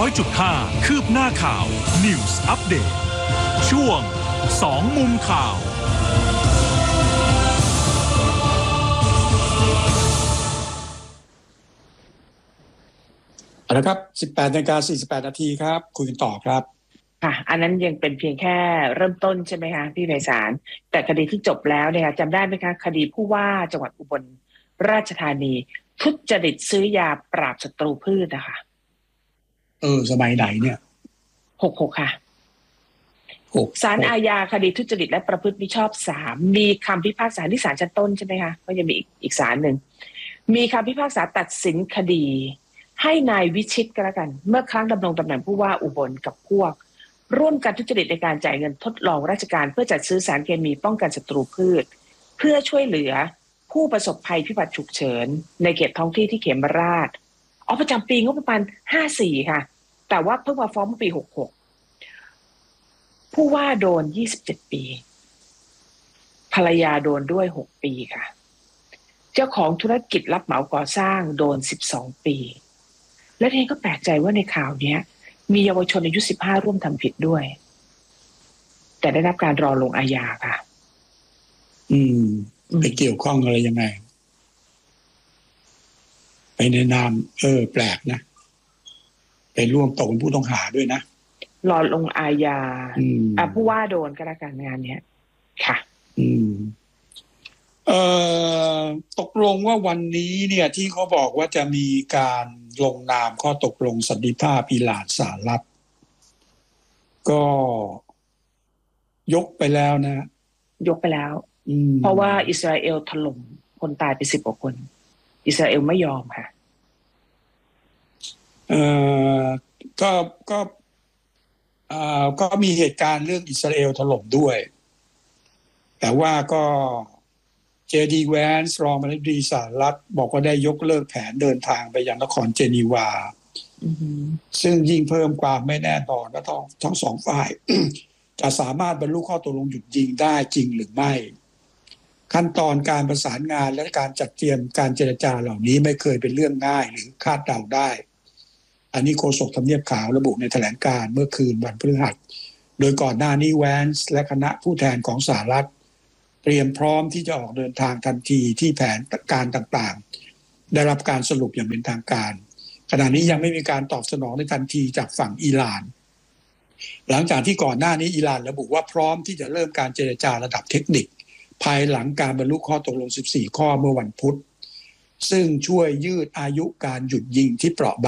100.5 คืบหน้าข่าว News Update ช่วง2มุมข่าวนะครับ 18:48 นาทีครับคุยกันต่อครับค่ะอันนั้นยังเป็นเพียงแค่เริ่มต้นใช่ไหมคะพี่ไพศาลแต่คดีที่จบแล้วเนี่ยจำได้ไหมคะคดีผู้ว่าจังหวัดอุบลราชธานีทุจริตซื้อยาปราบศัตรูพืชนะคะสมัยไหนเนี่ย 66ค่ะศาลอาญาคดีทุจริตและประพฤติมิชอบ3มีคำพิพากษาที่ศาลชั้นต้นใช่ไหมคะก็ยังมีอีกศาลหนึ่งมีคำพิพากษาตัดสินคดีให้นายวิชิตก็แล้วกันเมื่อครั้งดำรงตำแหน่งผู้ว่าอุบลกับพวกร่วมกันทุจริตในการจ่ายเงินทดลองราชการเพื่อจัดซื้อสารเคมีป้องกันศัตรูพืชเพื่อช่วยเหลือผู้ประสบภัยพิบัติฉุกเฉินในเขตท้องที่ที่เขมราชประจำปีงบประมาณ54ค่ะแต่ว่าเพิ่งมาฟ้องเมื่อปี66ผู้ว่าโดน27ปีภรรยาโดนด้วย6ปีค่ะเจ้าของธุรกิจรับเหมาก่อสร้างโดน12ปีและเองก็แปลกใจว่าในข่าวนี้มีเยาวชนอายุ15ร่วมทำผิดด้วยแต่ได้รับการรอลงอาญาค่ะไปเกี่ยวข้องอะไรยังไงไปในนามแปลกนะไปร่วมตกเป็นผู้ต้องหาด้วยนะรอลงอาญาผู้ว่าโดนก็แล้วกันงานเนี้ยค่ะตกลงว่าวันนี้เนี่ยที่เขาบอกว่าจะมีการลงนามข้อตกลงสันติภาพอิหร่านสหรัฐก็ยกไปแล้วนะยกไปแล้วเพราะว่าอิสราเอลถล่มคนตายไป10 กว่าคนอิสราเอลไม่ยอมค่ะก็มีเหตุการณ์เรื่องอิสราเอลถล่มด้วยแต่ว่าก็JD Vance รองประธานาธิบดีสหรัฐบอกว่าได้ยกเลิกแผนเดินทางไปยังนครเจนีวาซึ่งยิ่งเพิ่มความไม่แน่นอนว่าทั้งสองฝ่าย จะสามารถบรรลุข้อตกลงหยุดยิงได้จริงหรือไม่ขั้นตอนการประสานงานและการจัดเตรียมการเจรจาเหล่านี้ไม่เคยเป็นเรื่องง่ายหรือคาดเดาได้อันนี้โฆษกทำเนียบขาวระบุในแถลงการณ์เมื่อคืนวันพฤหัสโดยก่อนหน้านี้แวนส์และคณะผู้แทนของสหรัฐเตรียมพร้อมที่จะออกเดินทางทันทีที่แผนการต่างๆได้รับการสรุปอย่างเป็นทางการขณะนี้ยังไม่มีการตอบสนองในทันทีจากฝั่งอิหร่านหลังจากที่ก่อนหน้านี้อิหร่านระบุว่าพร้อมที่จะเริ่มการเจรจาระดับเทคนิคภายหลังการบรรลุข้อตกลง14ข้อเมื่อวันพุธซึ่งช่วยยืดอายุการหยุดยิงที่เปราะบาง